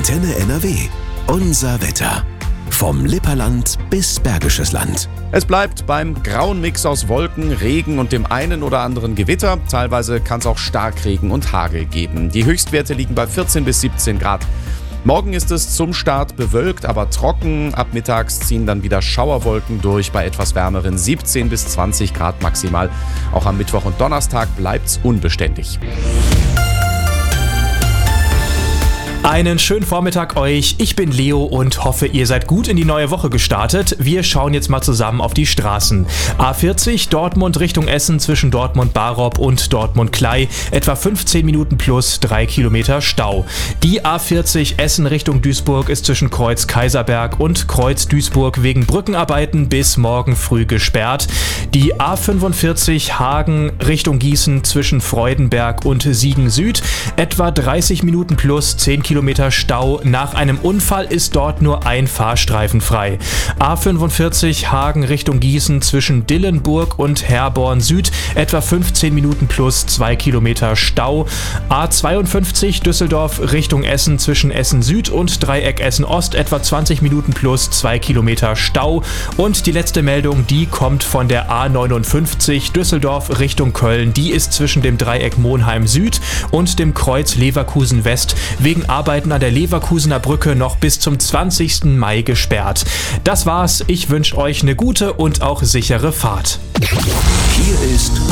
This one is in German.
Antenne NRW. Unser Wetter. Vom Lipperland bis Bergisches Land. Es bleibt beim grauen Mix aus Wolken, Regen und dem einen oder anderen Gewitter. Teilweise kann es auch Starkregen und Hagel geben. Die Höchstwerte liegen bei 14 bis 17 Grad. Morgen ist es zum Start bewölkt, aber trocken. Ab mittags ziehen dann wieder Schauerwolken durch bei etwas wärmeren 17 bis 20 Grad maximal. Auch am Mittwoch und Donnerstag bleibt's unbeständig. Einen schönen Vormittag euch, ich bin Leo und hoffe, ihr seid gut in die neue Woche gestartet. Wir schauen jetzt mal zusammen auf die Straßen. A40 Dortmund Richtung Essen zwischen Dortmund-Barop und Dortmund-Klei, etwa 15 Minuten plus 3 Kilometer Stau. Die A40 Essen Richtung Duisburg ist zwischen Kreuz Kaiserberg und Kreuz Duisburg wegen Brückenarbeiten bis morgen früh gesperrt. Die A45 Hagen Richtung Gießen zwischen Freudenberg und Siegen Süd, etwa 30 Minuten plus 10 Kilometer Stau. Nach einem Unfall ist dort nur ein Fahrstreifen frei. A45 Hagen Richtung Gießen zwischen Dillenburg und Herborn Süd, etwa 15 Minuten plus 2 Kilometer Stau. A52 Düsseldorf Richtung Essen zwischen Essen Süd und Dreieck Essen Ost, etwa 20 Minuten plus 2 Kilometer Stau. Und die letzte Meldung, die kommt von der A59 Düsseldorf Richtung Köln. Die ist zwischen dem Dreieck Monheim Süd und dem Kreuz Leverkusen West wegen Arbeiten an der Leverkusener Brücke noch bis zum 20. Mai gesperrt. Das war's. Ich wünsche euch eine gute und auch sichere Fahrt. Hier ist